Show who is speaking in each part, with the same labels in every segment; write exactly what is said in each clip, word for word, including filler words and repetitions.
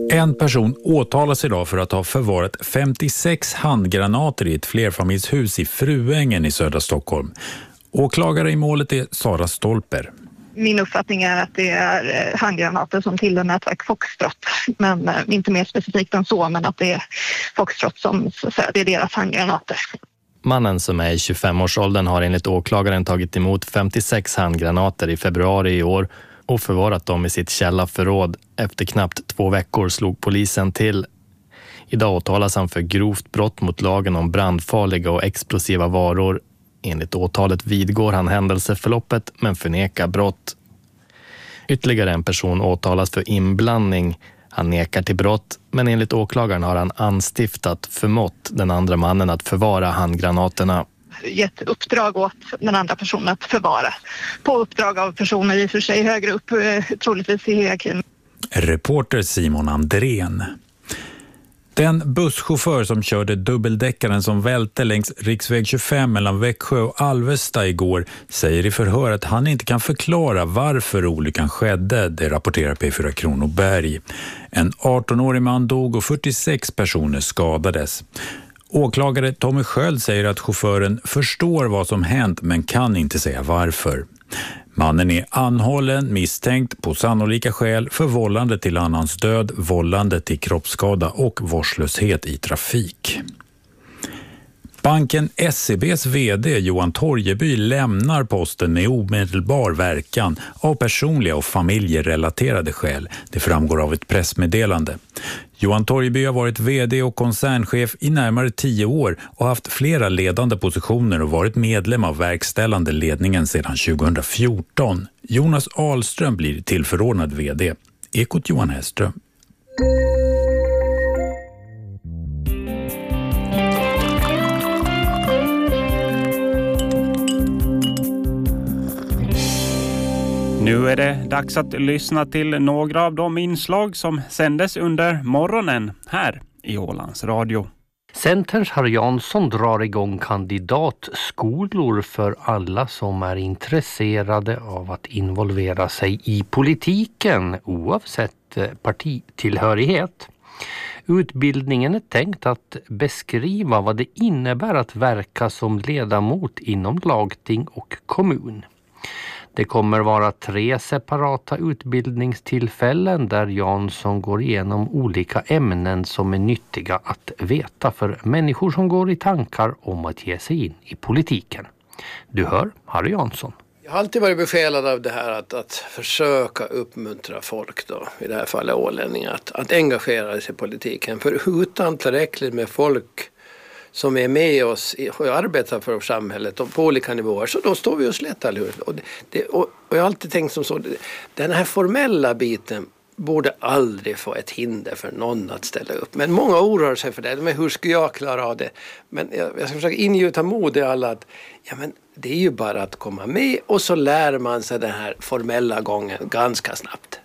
Speaker 1: En person åtalas idag för att ha förvarat femtiosex handgranater i ett flerfamiljshus i Fruängen i södra Stockholm. Åklagare i målet är Sara Stolper.
Speaker 2: Min uppfattning är att det är handgranater som tillhör nätverk Foxtrot, men inte mer specifikt än så, men att det är Foxtrot som, så att säga, det är deras handgranater.
Speaker 3: Mannen som är i tjugofem-årsåldern har enligt åklagaren tagit emot femtiosex handgranater i februari i år och förvarat dem i sitt källarförråd. Efter knappt två veckor slog polisen till. Idag åtalas han för grovt brott mot lagen om brandfarliga och explosiva varor. Enligt åtalet vidgår han händelseförloppet men förnekar brott. Ytterligare en person åtalas för inblandning. Han nekar till brott, men enligt åklagaren har han anstiftat förmått den andra mannen att förvara handgranaterna.
Speaker 2: Gett uppdrag åt den andra personen att förvara. På uppdrag av personer i och för sig högre upp, troligtvis i hierarkin.
Speaker 1: Reporter Simon Andrén. Den busschaufför som körde dubbeldäckaren som välte längs riksväg tjugofem mellan Växjö och Alvesta igår säger i förhör att han inte kan förklara varför olyckan skedde, det rapporterar P fyra Kronoberg. En arton-årig man dog och fyrtiosex personer skadades. Åklagare Tommy Sköld säger att chauffören förstår vad som hänt men kan inte säga varför. Mannen är anhållen, misstänkt på sannolika skäl för vållande till annans död, vållande till kroppsskada och vårdslöshet i trafik. Banken S C B:s vd Johan Torgeby lämnar posten med omedelbar verkan av personliga och familjerelaterade skäl. Det framgår av ett pressmeddelande. Johan Torgeby har varit vd och koncernchef i närmare tio år och haft flera ledande positioner och varit medlem av verkställande ledningen sedan tjugohundrafjorton. Jonas Ahlström blir tillförordnad vd. Ekot Johan Hellström.
Speaker 4: Nu är det dags att lyssna till några av de inslag som sändes under morgonen här i Ålands Radio.
Speaker 5: Centerns Harry Jansson drar igång kandidatskolor för alla som är intresserade av att involvera sig i politiken oavsett partitillhörighet. Utbildningen är tänkt att beskriva vad det innebär att verka som ledamot inom lagting och kommun. Det kommer vara tre separata utbildningstillfällen där Jansson går igenom olika ämnen som är nyttiga att veta för människor som går i tankar om att ge sig in i politiken. Du hör Harry Jansson.
Speaker 6: Jag har alltid varit besjälad av det här att, att försöka uppmuntra folk då, i det här fallet ålänningar, att, att engagera sig i politiken. För utan tillräckligt med folk som är med oss och arbetar för samhället och på olika nivåer, så då står vi oss lätt allihop. Och, det, det, och, och jag har alltid tänkt som så, den här formella biten borde aldrig få ett hinder för någon att ställa upp. Men många oroar sig för det. Men hur ska jag klara av det? Men jag, jag ska försöka ingjuta mod i alla att ja, men det är ju bara att komma med och så lär man sig den här formella gången ganska snabbt.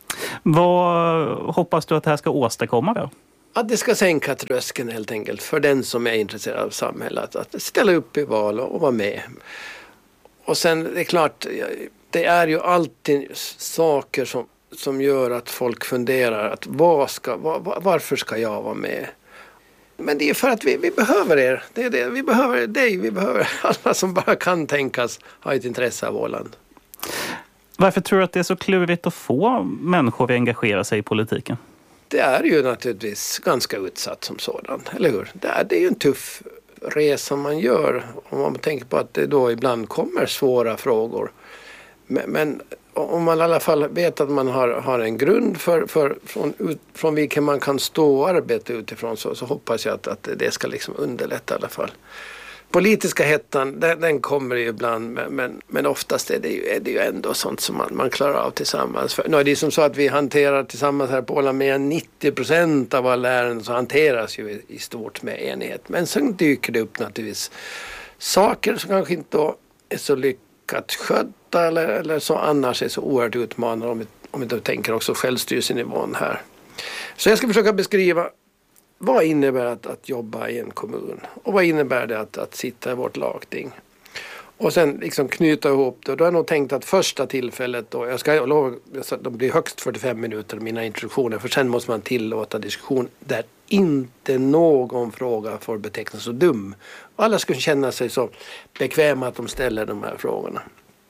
Speaker 4: Vad hoppas du att det här ska åstadkomma då?
Speaker 6: Att det ska sänka tröskeln helt enkelt för den som är intresserad av samhället. Att ställa upp i val och vara med. Och sen det är klart, det är ju alltid saker som, som gör att folk funderar. Att vad ska, var, varför ska jag vara med? Men det är för att vi, vi behöver er. Det är det. Vi behöver dig. Vi behöver alla som bara kan tänkas ha ett intresse av Åland.
Speaker 4: Varför tror du att det är så klurigt att få människor att engagera sig i politiken?
Speaker 6: Det är ju naturligtvis ganska utsatt som sådan, eller hur? Det är, det är ju en tuff resa man gör om man tänker på att det då ibland kommer svåra frågor. Men, men om man i alla fall vet att man har, har en grund för, för, från, ut, från vilken man kan stå och arbeta utifrån så, så hoppas jag att, att det ska liksom underlätta i alla fall. Politiska hettan, den, den kommer ju ibland, men, men, men oftast är det, ju, är det ju ändå sånt som man, man klarar av tillsammans. För, nu är det som så att vi hanterar tillsammans här på Åland mer än nittio procent av alla ärenden så hanteras ju i, i stort med enighet. Men sen dyker det upp naturligtvis saker som kanske inte är så lyckat skötta eller, eller så annars är så oerhört utmanande om vi, om vi då tänker också självstyrelsenivån här. Så jag ska försöka beskriva vad innebär att, att jobba i en kommun? Och vad innebär det att, att sitta i vårt lagting? Och sen liksom knyta ihop det. Då har jag nog tänkt att första tillfället då, jag ska lova, de blir högst fyrtiofem minuter mina introduktioner, för sen måste man tillåta diskussion där inte någon fråga får betecknas så dum. Och alla ska känna sig så bekväma att de ställer de här frågorna.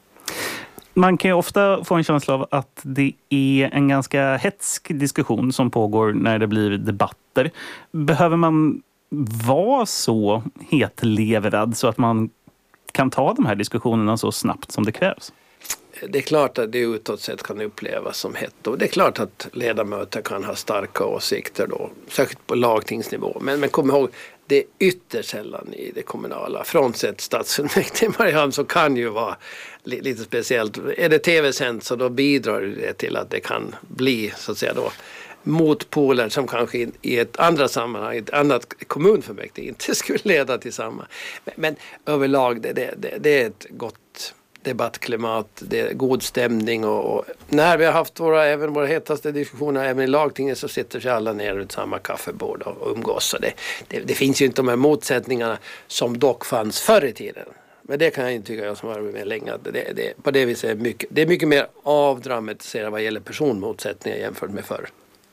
Speaker 7: Man kan ju ofta få en känsla av att det är en ganska hetsk diskussion som pågår när det blir debatter. Behöver man vara så hetlevrad så att man kan ta de här diskussionerna så snabbt som det krävs?
Speaker 6: Det är klart att det utåt sett kan upplevas som hett, och det är klart att ledamöter kan ha starka åsikter då, särskilt på lagtingsnivå. Men, men kom ihåg, det är ytterst sällan i det kommunala. Frånsett stadsfullmäktige i Mariehamn så kan ju vara li, lite speciellt. Är det tv-sänt så då bidrar det till att det kan bli så att säga då motpoler som kanske i ett andra sammanhang, ett annat kommunfullmäktige inte skulle leda till samma. Men, men överlag det, det, det, det är ett gott debattklimat, det är god stämning, och, och när vi har haft våra, även våra hetaste diskussioner även i lagtinget, så sitter sig alla ner runt samma kaffebord och, och umgås. Så det, det, det finns ju inte de här motsättningarna som dock fanns förr i tiden. Men det kan jag inte tycka, jag som har varit med länge, att det, det, på det viset är mycket, det är mycket mer avdramatiserat vad gäller personmotsättningar jämfört med förr.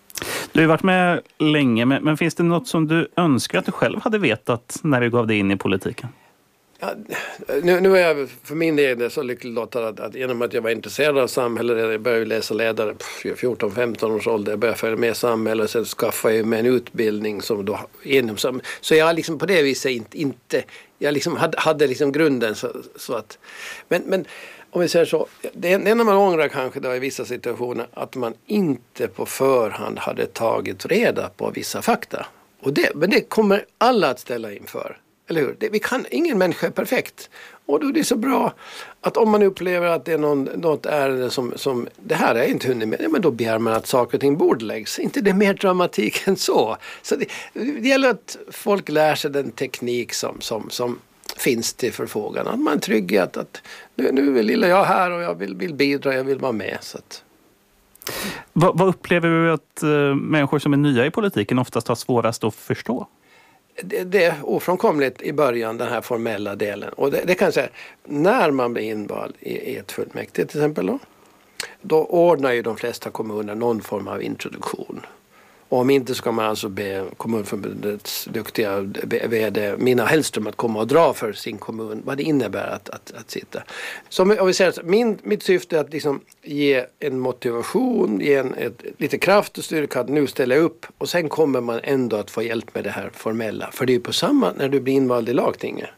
Speaker 7: Du har varit med länge, men, men finns det något som du önskar att du själv hade vetat när du gav dig in i politiken?
Speaker 6: Ja, nu, nu är jag för min del så lycklig lottad att, att genom att jag var intresserad av samhället, jag började läsa ledare på fjorton femton års ålder, jag började följa med samhället, sen skaffade jag mig en utbildning som då inom som, så jag liksom på det viset inte, inte jag liksom hade, hade liksom grunden så, så att, men, men om vi säger så, det enda man ångrar kanske då i vissa situationer att man inte på förhand hade tagit reda på vissa fakta. Och det, men det kommer alla att ställa inför. Eller hur? Det, vi kan, ingen människa är perfekt. Och då är det så bra att om man upplever att det är någon, något ärende som, som det här är inte hunnit med, men då begär man att saker och ting bordläggs. Inte det är mer dramatik än så. Så det, det gäller att folk lär sig den teknik som, som, som finns till förfogande. Att man är trygg i att, att nu, nu är lilla jag här och jag vill, vill bidra, jag vill vara med. Så att...
Speaker 7: vad, vad upplever du att uh, människor som är nya i politiken oftast har svårast att förstå?
Speaker 6: Det, det är ofrånkomligt i början, den här formella delen. Och det, det kan jag säga, när man blir invald i, i ett fullmäktige till exempel då, då ordnar ju de flesta kommuner någon form av introduktion. Och om inte så kan man alltså be kommunförbundets duktiga vd Mina Hellström att komma och dra för sin kommun vad det innebär att, att, att sitta. Så om vi säger att min, mitt syfte är att liksom ge en motivation, ge en, ett, lite kraft och styrka att nu ställa upp, och sen kommer man ändå att få hjälp med det här formella. För det är ju på samma när du blir invald i lagtinget.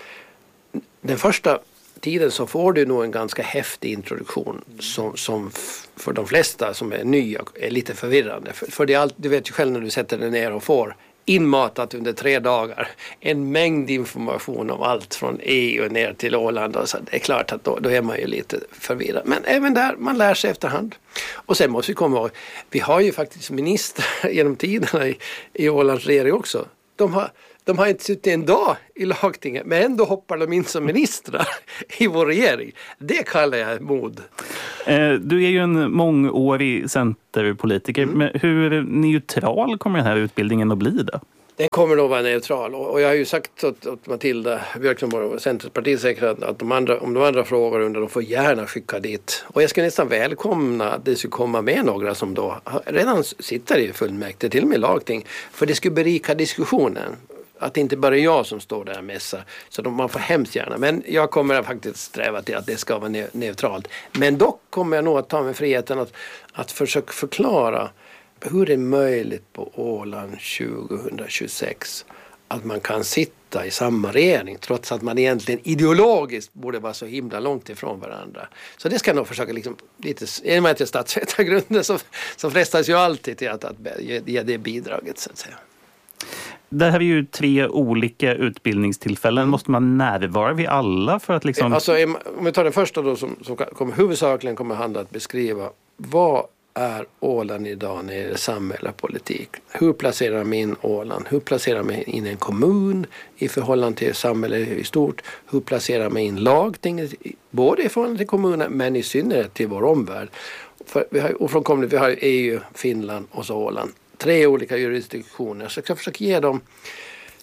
Speaker 6: Den första tiden så får du nog en ganska häftig introduktion som, som för de flesta som är nya är lite förvirrande. För, för det är allt, du vet ju själv när du sätter dig ner och får inmatat under tre dagar en mängd information om allt från E U ner till Åland. Och så det är klart att då, då är man ju lite förvirrad. Men även där, man lär sig efterhand. Och sen måste vi komma ihåg, vi har ju faktiskt ministrar genom tiderna i, i Ålands regering också. De har De har inte suttit en dag i lagtinget, men ändå hoppar de in som ministrar i vår regering. Det kallar jag mod.
Speaker 7: Du är ju en mångårig centerpolitiker. Mm. Men hur neutral kommer den här utbildningen att bli då?
Speaker 6: Den kommer nog vara neutral. Och jag har ju sagt åt, åt Matilda Björkström, Centerpartisekreteraren, att de andra, om de andra frågor under, de får gärna skicka dit. Och jag ska nästan välkomna att det skulle komma med några som då redan sitter i fullmäktige, till och med lagting. För det skulle berika diskussionen. Att det inte bara är jag som står där och mässar. Så de, man får hemskt gärna. Men jag kommer att faktiskt sträva till att det ska vara ne- neutralt. Men dock kommer jag nog att ta mig friheten att, att försöka förklara hur det är möjligt på Åland tjugohundratjugosex att man kan sitta i samma regering trots att man egentligen ideologiskt borde vara så himla långt ifrån varandra. Så det ska jag nog försöka liksom lite, i och med att jag statsvetargrunden så, så frestas ju alltid till att, att ge, ge det bidraget så att säga.
Speaker 7: Det här är ju tre olika utbildningstillfällen. Måste man närvara vid alla för att liksom...
Speaker 6: Alltså, om vi tar den första då som, som kommer, huvudsakligen kommer handla att beskriva vad är Åland idag när det är samhälle och politik. Hur placerar man in Åland? Hur placerar man in en kommun i förhållande till samhället i stort? Hur placerar man in lagtinget både i förhållande till kommunen men i synnerhet till vår omvärld? För vi har ofrånkomligt, vi har E U, Finland och så Åland. Tre olika jurisdiktioner. Så jag ska försöka ge dem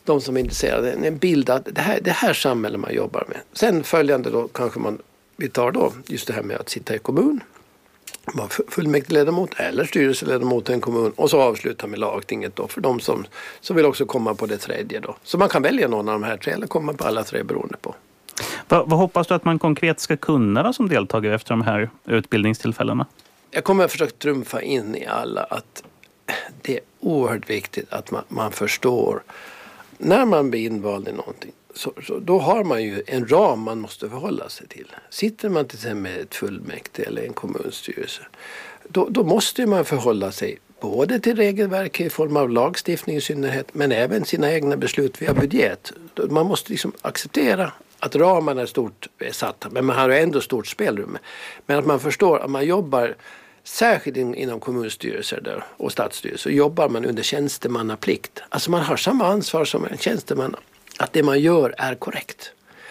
Speaker 6: de som är intresserade en bild att det här, det här samhället man jobbar med. Sen följande då kanske man, vi tar då just det här med att sitta i kommun, vara fullmäktigeledamot eller styrelseledamot i en kommun och så avsluta med lagtinget då för de som, som vill också komma på det tredje då. Så man kan välja någon av de här tre eller komma på alla tre beroende på.
Speaker 7: Vad, vad hoppas du att man konkret ska kunna då, som deltagare efter de här utbildningstillfällena?
Speaker 6: Jag kommer att försöka trumfa in i alla att det är oerhört viktigt att man, man förstår när man blir invald i någonting. Så, så då har man ju en ram man måste förhålla sig till. Sitter man till exempel med ett fullmäktige eller en kommunstyrelse, då, då måste man förhålla sig både till regelverk i form av lagstiftning i synnerhet, men även sina egna beslut via budget. Man måste liksom acceptera att ramarna är stort satta, men man har ändå stort spelrum. Men att man förstår att man jobbar, särskilt inom kommunstyrelser där och stadsstyrelser, jobbar man under tjänstemannaplikt. Alltså man har samma ansvar som en tjänsteman, att det man gör är korrekt.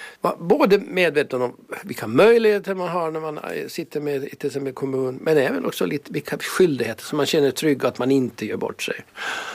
Speaker 6: Både medveten om vilka möjligheter man har när man sitter med till exempel kommun, men även också lite vilka skyldigheter som man känner trygg att man inte gör bort sig.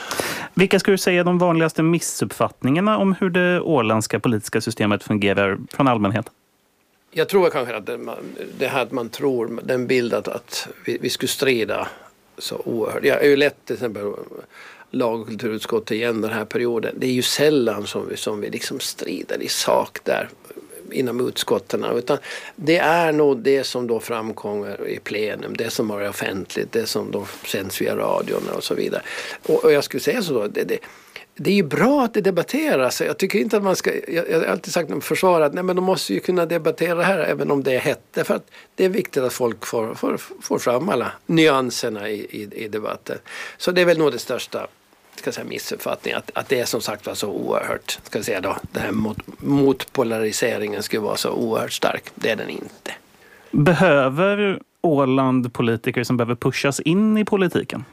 Speaker 7: Vilka skulle du säga är de vanligaste missuppfattningarna om hur det åländska politiska systemet fungerar från allmänheten?
Speaker 6: Jag tror kanske att det, det här att man tror, den bild att, att vi, vi skulle strida så oerhört. Jag är ju lätt till exempel lag- och kulturutskottet igen den här perioden. Det är ju sällan som vi, som vi liksom strider i sak där inom utskotten, utan det är nog det som då framkommer i plenum, det som är offentligt, det som då sänds via radion och så vidare. Och, och jag skulle säga så då, det, det, det är ju bra att det debatteras. Jag tycker inte att man ska, jag, jag har alltid sagt om försvar att nej, men de måste ju kunna debattera det här även om det är hett, för att det är viktigt att folk får, får, får fram alla nyanserna i, i, i debatten. Så det är väl nog det största, ska säga, missuppfattning att, att det är som sagt var så oerhört, ska jag säga då, den här mot, motpolariseringen skulle vara så oerhört stark. Det är den inte.
Speaker 7: Behöver Åland politiker som behöver pushas in i politiken?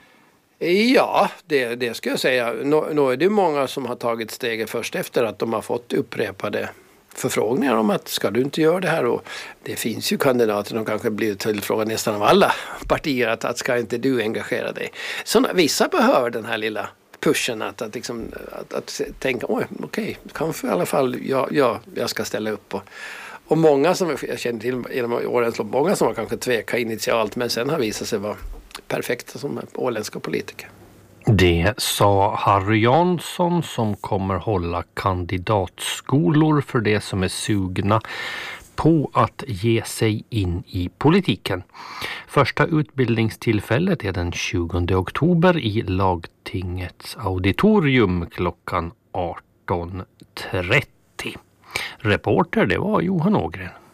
Speaker 6: Ja, det, det ska jag säga. Nu, nu är det många som har tagit steget först efter att de har fått upprepade förfrågningar om att ska du inte göra det här, och det finns ju kandidater som kanske blir tillfrågade nästan av alla partier att, att ska inte du engagera dig. Så vissa behöver den här lilla pushen att, att, liksom, att, att tänka, oj, okej, kanske i alla fall jag, jag, jag ska ställa upp. Och, och många som jag känner till genom årens lopp, många som har kanske tvekat initialt men sen har visat sig vara perfekta som åländska politiker.
Speaker 5: Det sa Harry Jansson som kommer hålla kandidatskolor för det som är sugna på att ge sig in i politiken. Första utbildningstillfället är den tjugonde oktober i lagtingets auditorium klockan arton trettio. Reporter det var Johan Ågren.